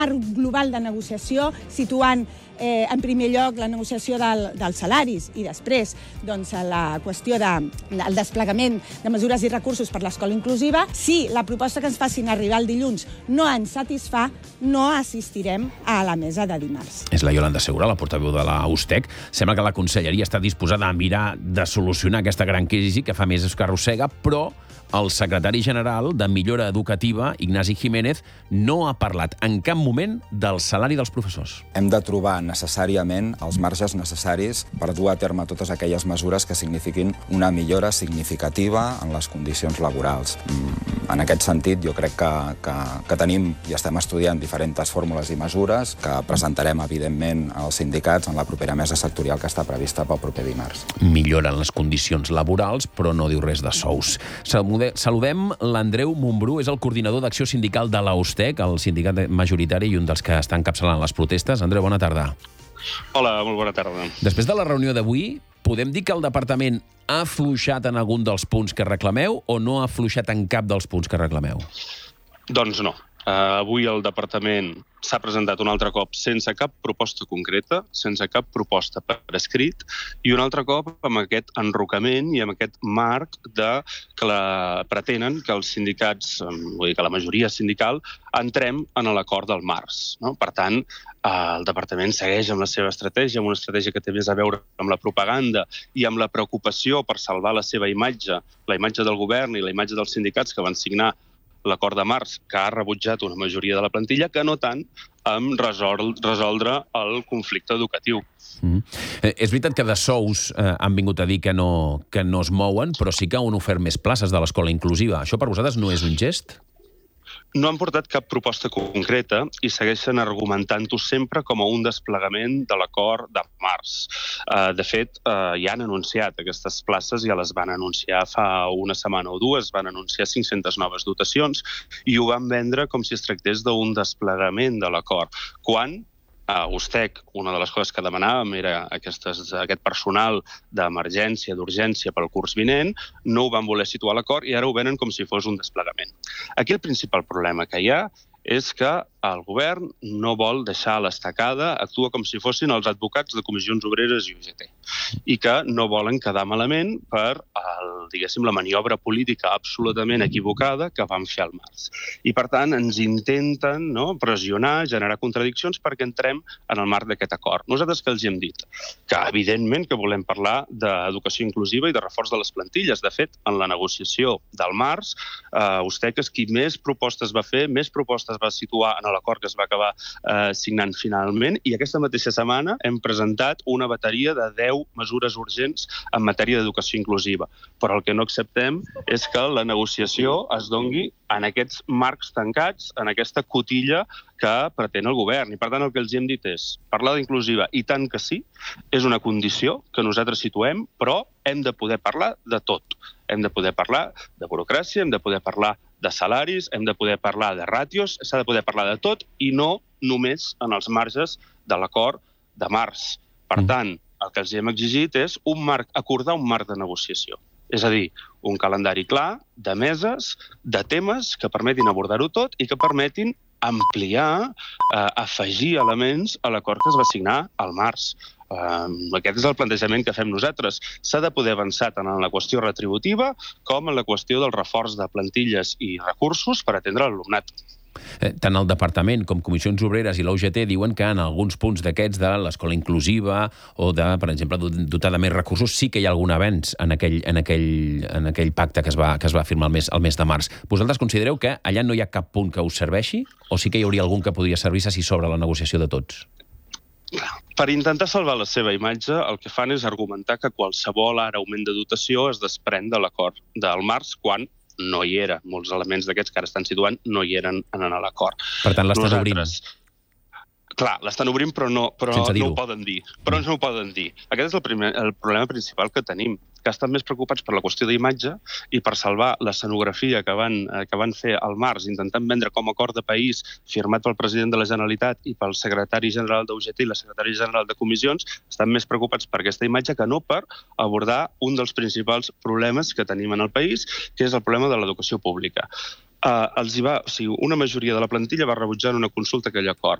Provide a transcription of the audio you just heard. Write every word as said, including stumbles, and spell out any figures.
global de negociació, situant eh, en primer lloc la negociació del, dels salaris i després doncs, la qüestió del de, desplegament de mesures i recursos per l'escola inclusiva. Si la proposta que ens facin arribar el dilluns no ens satisfà, no assistirem a la mesa de dimarts. És la Iolanda Segura, la portaveu de la USTEC. Sembla que la conselleria està disposada a mirar de solucionar aquesta gran crisi que fa mesos que arrossega, però el secretari general de Millora Educativa, Ignasi Jiménez, no ha parlat en cap moment del salari dels professors. Hem de trobar necessàriament els marges necessaris per dur a terme totes aquelles mesures que signifiquin una millora significativa en les condicions laborals. En aquest sentit, jo crec que, que, que tenim i estem estudiant diferents fórmules i mesures que presentarem, evidentment, als sindicats en la propera mesa sectorial que està prevista pel proper dimarts. Milloren les condicions laborals, però no diu res de sous. Saludem l'Andreu Montbrú, és el coordinador d'acció sindical de la USTEC, el sindicat majoritari i un dels que està encapçalant les protestes. Andreu, bona tarda. Hola, molt bona tarda. Després de la reunió d'avui, podem dir que el departament ha afluixat en algun dels punts que reclameu o no ha afluixat en cap dels punts que reclameu? Doncs no. Uh, avui el departament s'ha presentat un altre cop sense cap proposta concreta, sense cap proposta per escrit, i un altre cop amb aquest enrocament i amb aquest marc de que la, pretenen que els sindicats, vull dir que la majoria sindical, entrem en l'acord del març. No? Per tant, eh, el departament segueix amb la seva estratègia, amb una estratègia que té més a veure amb la propaganda i amb la preocupació per salvar la seva imatge, la imatge del govern i la imatge dels sindicats que van signar l'acord de març, que ha rebutjat una majoria de la plantilla, que no tant amb resol, resoldre el conflicte educatiu. Mm. Eh, és veritat que de sous eh, han vingut a dir que no, que no es mouen, però sí que han ofert més places de l'escola inclusiva. Això per vosaltres no és un gest? No han portat cap proposta concreta i segueixen argumentant-ho sempre com a un desplegament de l'acord de març. De fet, ja han anunciat aquestes places, ja les van anunciar fa una setmana o dues, van anunciar cinc-centes noves dotacions i ho van vendre com si es tractés d'un desplegament de l'acord. Quan a USTEC, una de les coses que demanàvem era aquestes, aquest personal d'emergència, d'urgència pel curs vinent, no ho van voler situar a l'acord i ara ho venen com si fos un desplegament. Aquí el principal problema que hi ha és que el govern no vol deixar l'estacada, actua com si fossin els advocats de comissions obreres i U G T, i que no volen quedar malament per, el, diguéssim, la maniobra política absolutament equivocada que van fer al març. I, per tant, ens intenten no, pressionar, generar contradiccions perquè entrem en el marc d'aquest acord. Nosaltres que els hem dit? Que, evidentment, que volem parlar d'educació inclusiva i de reforç de les plantilles. De fet, en la negociació del març, eh, USTEC és qui més propostes va fer, més propostes es va situar en l'acord que es va acabar eh, signant finalment, i aquesta mateixa setmana hem presentat una bateria de deu mesures urgents en matèria d'educació inclusiva. Però el que no acceptem és que la negociació es dongui en aquests marcs tancats, en aquesta cotilla que pretén el govern. I, per tant, el que els hem dit és parlar d'inclusiva, i tant que sí, és una condició que nosaltres situem, però hem de poder parlar de tot. Hem de poder parlar de burocràcia, hem de poder parlar de salaris, hem de poder parlar de ràtios, s'ha de poder parlar de tot i no només en els marges de l'acord de març. Per tant, el que els hem exigit és un marc, acordar un marc de negociació. És a dir, un calendari clar de meses, de temes que permetin abordar-ho tot i que permetin ampliar, eh, afegir elements a l'acord que es va signar al març. Uh, aquest és el plantejament que fem nosaltres. S'ha de poder avançar tant en la qüestió retributiva com en la qüestió del reforç de plantilles i recursos per atendre l'alumnat. Eh, tant el departament com Comissions Obreres i la U G T diuen que en alguns punts d'aquests de l'escola inclusiva o de, per exemple, dotar de més recursos sí que hi ha algun avenç en aquell, en aquell, en aquell pacte que es va, que es va firmar el mes, el mes de març. Vosaltres considereu que allà no hi ha cap punt que us serveixi o sí que hi hauria algun que podria servir-se si s'obre la negociació de tots? Per intentar salvar la seva imatge, el que fan és argumentar que qualsevol ara augment de dotació es desprèn de l'acord del març, quan no hi era. Molts elements d'aquests que ara estan situant no hi eren en l'acord. Per tant, l'estan obrint. Clar, l'estan obrint, però, no, però no ho poden dir. Però no ho poden dir. Aquest és el, primer, el problema principal que tenim, que estan més preocupats per la qüestió d'imatge i per salvar l'escenografia que van, que van fer al març, intentant vendre com a acord de país firmat pel president de la Generalitat i pel secretari general d'U G T i la secretari general de Comissions, estan més preocupats per aquesta imatge que no per abordar un dels principals problemes que tenim en el país, que és el problema de l'educació pública. Uh, els hi va, o sigui, una majoria de la plantilla va rebutjar en una consulta aquell acord.